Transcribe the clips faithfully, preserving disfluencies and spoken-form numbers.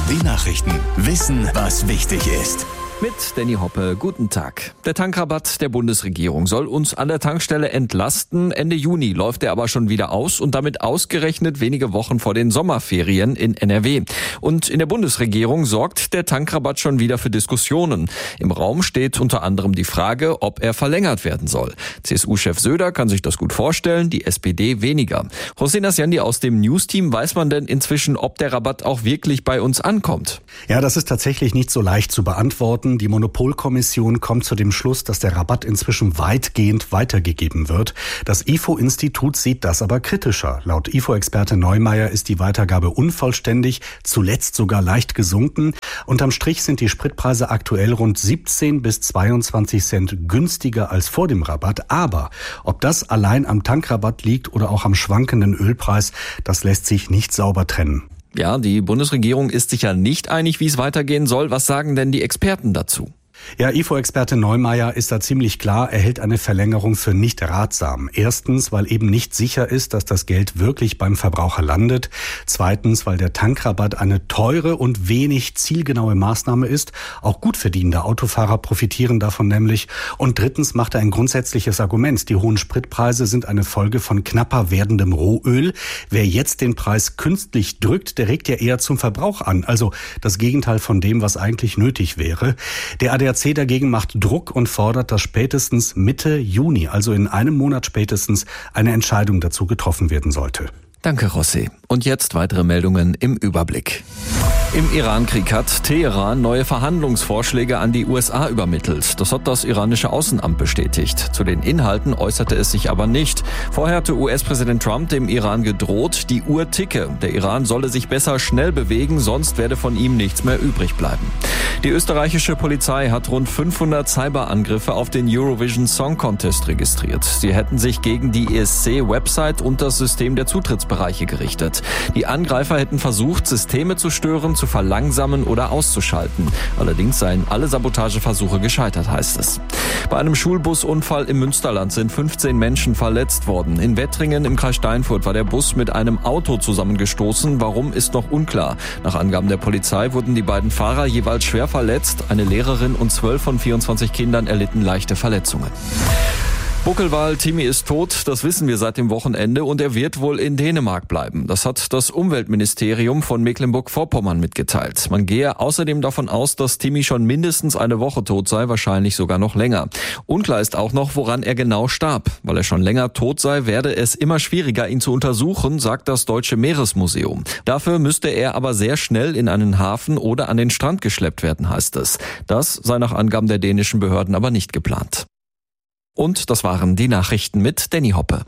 die Nachrichten. Wissen, was wichtig ist. Mit Danny Hoppe, guten Tag. Der Tankrabatt der Bundesregierung soll uns an der Tankstelle entlasten. Ende Juni läuft er aber schon wieder aus und damit ausgerechnet wenige Wochen vor den Sommerferien in N R W. Und in der Bundesregierung sorgt der Tankrabatt schon wieder für Diskussionen. Im Raum steht unter anderem die Frage, ob er verlängert werden soll. C S U-Chef Söder kann sich das gut vorstellen, die S P D weniger. Hossein Asjandi aus dem News-Team, weiß man denn inzwischen, ob der Rabatt auch wirklich bei uns ankommt? Ja, das ist tatsächlich nicht so leicht zu beantworten. Die Monopolkommission kommt zu dem Schluss, dass der Rabatt inzwischen weitgehend weitergegeben wird. Das I F O-Institut sieht das aber kritischer. Laut I F O-Experte Neumeier ist die Weitergabe unvollständig, zuletzt sogar leicht gesunken. Unterm Strich sind die Spritpreise aktuell rund siebzehn bis zweiundzwanzig Cent günstiger als vor dem Rabatt. Aber ob das allein am Tankrabatt liegt oder auch am schwankenden Ölpreis, das lässt sich nicht sauber trennen. Ja, die Bundesregierung ist sich ja nicht einig, wie es weitergehen soll. Was sagen denn die Experten dazu? Ja, I F O-Experte Neumeier ist da ziemlich klar, er hält eine Verlängerung für nicht ratsam. Erstens, weil eben nicht sicher ist, dass das Geld wirklich beim Verbraucher landet. Zweitens, weil der Tankrabatt eine teure und wenig zielgenaue Maßnahme ist. Auch gut verdienende Autofahrer profitieren davon nämlich. Und drittens macht er ein grundsätzliches Argument. Die hohen Spritpreise sind eine Folge von knapper werdendem Rohöl. Wer jetzt den Preis künstlich drückt, der regt ja eher zum Verbrauch an. Also das Gegenteil von dem, was eigentlich nötig wäre. Der A D A C dagegen macht Druck und fordert, dass spätestens Mitte Juni, also in einem Monat spätestens, eine Entscheidung dazu getroffen werden sollte. Danke, Rossi. Und jetzt weitere Meldungen im Überblick. Im Iran-Krieg hat Teheran neue Verhandlungsvorschläge an die U S A übermittelt. Das hat das iranische Außenamt bestätigt. Zu den Inhalten äußerte es sich aber nicht. Vorher hatte U S-Präsident Trump dem Iran gedroht, die Uhr ticke. Der Iran solle sich besser schnell bewegen, sonst werde von ihm nichts mehr übrig bleiben. Die österreichische Polizei hat rund fünfhundert Cyberangriffe auf den Eurovision Song Contest registriert. Sie hätten sich gegen die E S C-Website und das System der Zutrittsbereiche gerichtet. Die Angreifer hätten versucht, Systeme zu stören, zu verlangsamen oder auszuschalten. Allerdings seien alle Sabotageversuche gescheitert, heißt es. Bei einem Schulbusunfall im Münsterland sind fünfzehn Menschen verletzt worden. In Wettringen im Kreis Steinfurt war der Bus mit einem Auto zusammengestoßen. Warum, ist noch unklar. Nach Angaben der Polizei wurden die beiden Fahrer jeweils schwer verletzt. Eine Lehrerin und zwölf von vierundzwanzig Kindern erlitten leichte Verletzungen. Buckelwal Timmy ist tot, das wissen wir seit dem Wochenende, und er wird wohl in Dänemark bleiben. Das hat das Umweltministerium von Mecklenburg-Vorpommern mitgeteilt. Man gehe außerdem davon aus, dass Timmy schon mindestens eine Woche tot sei, wahrscheinlich sogar noch länger. Unklar ist auch noch, woran er genau starb. Weil er schon länger tot sei, werde es immer schwieriger, ihn zu untersuchen, sagt das Deutsche Meeresmuseum. Dafür müsste er aber sehr schnell in einen Hafen oder an den Strand geschleppt werden, heißt es. Das sei nach Angaben der dänischen Behörden aber nicht geplant. Und das waren die Nachrichten mit Danny Hoppe.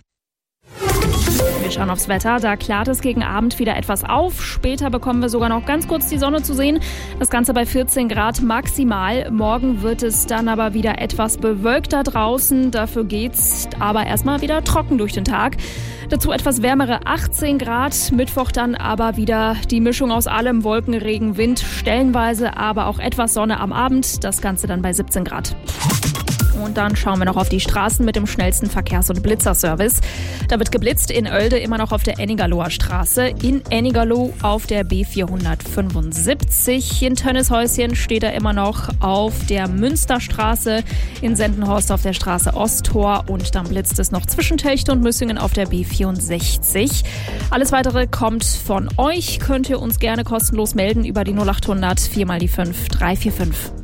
Wir schauen aufs Wetter. Da klart es gegen Abend wieder etwas auf. Später bekommen wir sogar noch ganz kurz die Sonne zu sehen. Das Ganze bei vierzehn Grad maximal. Morgen wird es dann aber wieder etwas bewölkter draußen. Dafür geht's aber erstmal wieder trocken durch den Tag. Dazu etwas wärmere achtzehn Grad. Mittwoch dann aber wieder die Mischung aus allem. Wolken, Regen, Wind, stellenweise aber auch etwas Sonne am Abend. Das Ganze dann bei siebzehn Grad. Und dann schauen wir noch auf die Straßen mit dem schnellsten Verkehrs- und Blitzerservice. Da wird geblitzt in Oelde immer noch auf der Ennigaloer Straße, in Ennigalow auf der B vierhundertfünfundsiebzig. In Tönnieshäuschen steht er immer noch auf der Münsterstraße, in Sendenhorst auf der Straße Osttor, und dann blitzt es noch zwischen Telchte und Müssingen auf der B vierundsechzig. Alles Weitere kommt von euch. Könnt ihr uns gerne kostenlos melden über die null acht hundert vier mal die fünf drei vier fünf.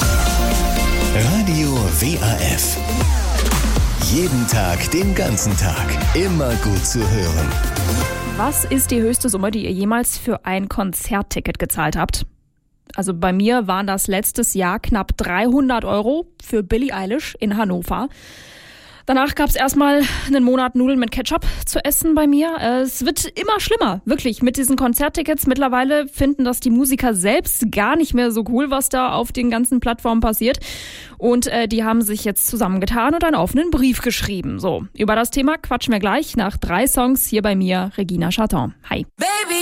Radio W A F. Jeden Tag, den ganzen Tag. Immer gut zu hören. Was ist die höchste Summe, die ihr jemals für ein Konzertticket gezahlt habt? Also bei mir waren das letztes Jahr knapp dreihundert Euro für Billie Eilish in Hannover. Danach gab es erstmal einen Monat Nudeln mit Ketchup zu essen bei mir. Es wird immer schlimmer, wirklich, mit diesen Konzerttickets. Mittlerweile finden das die Musiker selbst gar nicht mehr so cool, was da auf den ganzen Plattformen passiert. Und äh, die haben sich jetzt zusammengetan und einen offenen Brief geschrieben. So, über das Thema quatschen wir gleich nach drei Songs hier bei mir, Regina Chaton. Hi. Baby.